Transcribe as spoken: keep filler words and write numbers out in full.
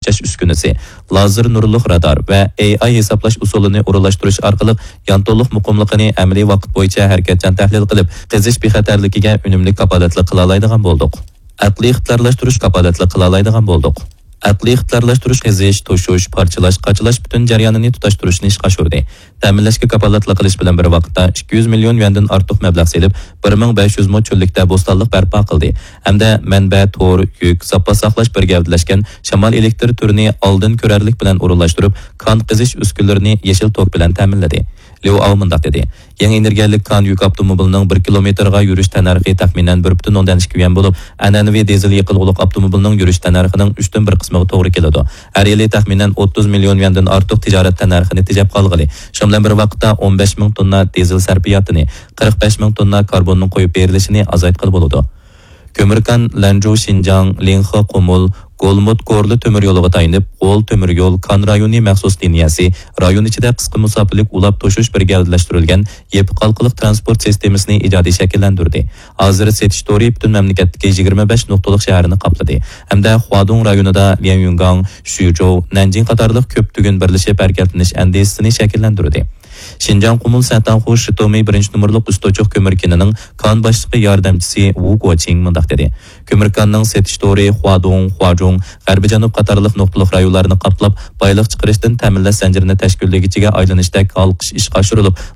o'lchash uskunasi, lazer nurliq radar va A I hisoblash usulini o'rinlashtirish orqali yantoliq muqimligini amaliy vaqt bo'yicha harakatchan tahlil qilib, qizish bexatarligiga unumli kapolatli qila oladigan bo'ldik. Aqliy ixtiyorlashtirish kapolatli qila oladigan bo'ldik. Aqliy ixtiyorlashtirish, qizish, to'shish, parchalash, qachalash butun jarayonini tutashtirishni ishga oshirdi. Ta'minlashga kapolatli qilish bilan bir vaqtda ikki yuz million yuandan ortiq mablag' selib, bir ming besh yuz mo cho'llikda bo'stonlik barpo qildi. Hamda manba, to'r, yuk, zapas saqlash bir gavdalashgan shamol elektr turini oldin ko'rarlik bilan o'rinlashtirib, kon qizish uskunalarini yashil tok bilan ta'minladi. Leo Almandaq dedi. Yangi energiyalik kan yuk avtomobilining bir kilometrga yurish tanarxi taxminan bir butun o'ndan ikki yuan bo'lib, an'anaviy dizel yiqilg'uliq avtomobilining yurish tanarxining uchdan bir qismiga to'g'ri keladi. Har yili taxminan o'ttiz million yuandan ortiq tijorat tanarxini tejab qolg'ili. Shu bilan bir vaqtda o'n besh ming tonna dizel sarfiyotini, qirq besh ming tonna karbonning qo'yib berilishini azaytqil bo'ladi. Kömürkan, Lanzhou, Xinjiang, Linhe, Qumul, Golmut Korlu temir yo'liga tayinib, Qo'l temir yo'l kan rayoni maxsus liniyasi rayon ichida qisqa musofirlik ulab to'shish bir gavdalashtirilgan yepi qalqiliq transport sistemasini ijodiy shakllantirdi. Hozir Setishtori butun mamlakatdagi yigirma besh nuqtaliq shaharni qopladi. Hamda Huadong rayonida Lianyungang, Shuzhou, Nanjing qatorliq ko'p tugun birlashib harakatlanish andezisini shakllantirdi. Xinjiang Qumul Santanxu Shitomi birinchi nomerlik ustochiq ko'mirkinining kon boshlig'i yordamchisi Wu Guoqing mundaq dedi. Ko'mirkonning Setishtori, Huadong, Huazhong, G'arbiy Janub qatorliq nuqtaliq rayonlarni qoplab, boylik chiqarishdan ta'minlash zanjirini tashkillashiga aylanishdek olqish ishga oshirilib,